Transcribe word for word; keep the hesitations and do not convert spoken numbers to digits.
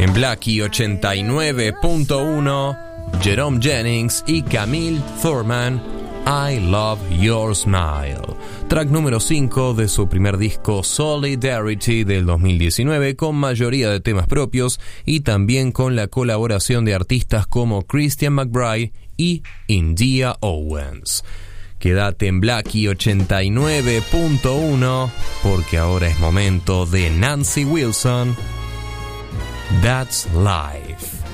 En Blackie ochenta y nueve punto uno, Jerome Jennings y Camille Thorman, I Love Your Smile. Track número cinco de su primer disco Solidarity del dos mil diecinueve, con mayoría de temas propios y también con la colaboración de artistas como Christian McBride y India Owens. Quédate en Blackie ochenta y nueve punto uno porque ahora es momento de Nancy Wilson. That's Life.